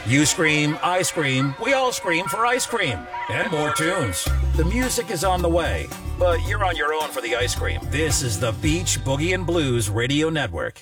You scream, I scream, we all scream for ice cream. And more tunes. The music is on the way, but you're on your own for the ice cream. This is the Beach Boogie and Blues Radio Network.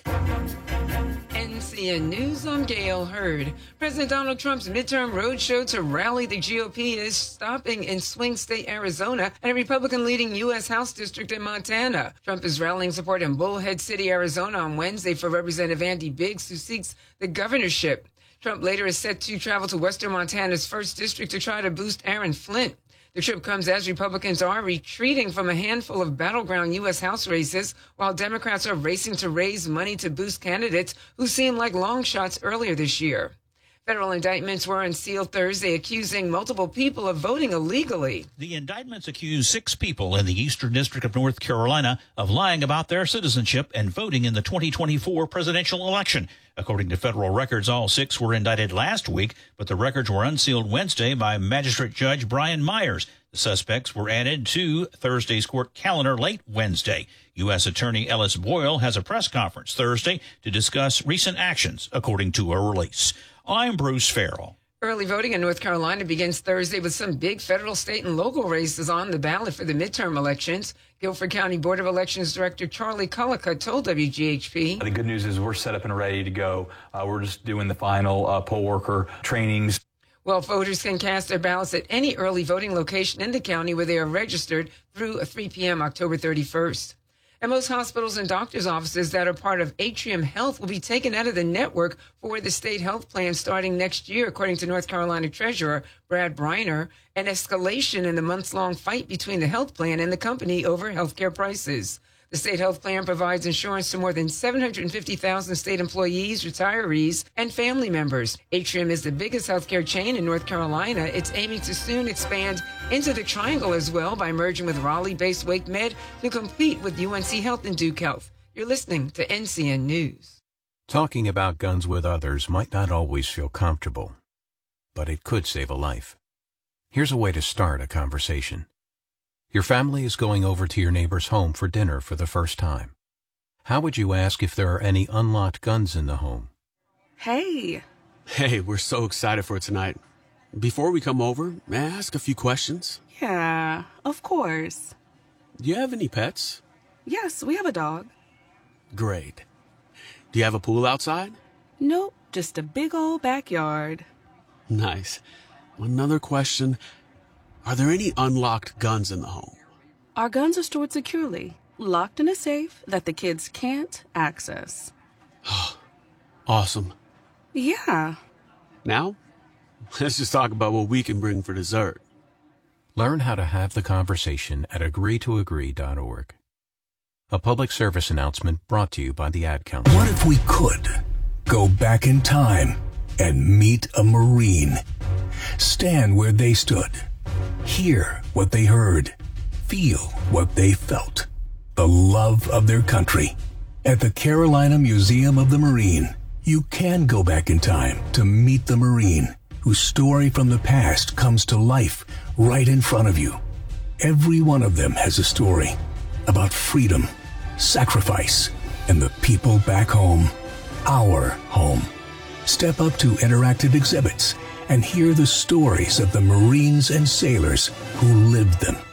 NCN News, I'm Gail Hurd. President Donald Trump's midterm roadshow to rally the GOP is stopping in swing state Arizona and a Republican-leading U.S. House district in Montana. Trump is rallying support in Bullhead City, Arizona on Wednesday for Representative Andy Biggs, who seeks the governorship. Trump later is set to travel to western Montana's 1st District to try to boost Aaron Flint. The trip comes as Republicans are retreating from a handful of battleground U.S. House races, while Democrats are racing to raise money to boost candidates who seemed like long shots earlier this year. Federal indictments were unsealed Thursday, accusing multiple people of voting illegally. The indictments accuse 6 people in the Eastern District of North Carolina of lying about their citizenship and voting in the 2024 presidential election. According to federal records, all 6 were indicted last week, but the records were unsealed Wednesday by Magistrate Judge Brian Myers. The suspects were added to Thursday's court calendar late Wednesday. U.S. Attorney Ellis Boyle has a press conference Thursday to discuss recent actions, according to a release. I'm Bruce Farrell. Early voting in North Carolina begins Thursday with some big federal, state, and local races on the ballot for the midterm elections. Guilford County Board of Elections Director Charlie Cullicutt told WGHP. The good news is we're set up and ready to go. We're just doing the final poll worker trainings. Well, voters can cast their ballots at any early voting location in the county where they are registered through 3 p.m. October 31st. And most hospitals and doctors' offices that are part of Atrium Health will be taken out of the network for the state health plan starting next year, according to North Carolina Treasurer Brad Briner, an escalation in the months-long fight between the health plan and the company over healthcare prices. The state health plan provides insurance to more than 750,000 state employees, retirees, and family members. Atrium is the biggest healthcare chain in North Carolina. It's aiming to soon expand into the Triangle as well by merging with Raleigh-based WakeMed to compete with UNC Health and Duke Health. You're listening to NCN News. Talking about guns with others might not always feel comfortable, but it could save a life. Here's a way to start a conversation. Your family is going over to your neighbor's home for dinner for the first time. How would you ask if there are any unlocked guns in the home? Hey, we're so excited for tonight. Before we come over, may I ask a few questions? Yeah, of course. Do you have any pets? Yes, we have a dog. Great. Do you have a pool outside? Nope, just a big old backyard. Nice. Another question. Are there any unlocked guns in the home? Our guns are stored securely, locked in a safe that the kids can't access. Awesome. Yeah. Now, let's just talk about what we can bring for dessert. Learn how to have the conversation at agreetoagree.org. A public service announcement brought to you by the Ad Council. What if we could go back in time and meet a Marine? Stand where they stood. Hear what they heard. Feel what they felt. The love of their country. At the Carolina Museum of the Marine, you can go back in time to meet the Marine whose story from the past comes to life right in front of you. Every one of them has a story about freedom, sacrifice, and the people back home. Our home. Step up to interactive exhibits and hear the stories of the Marines and sailors who lived them.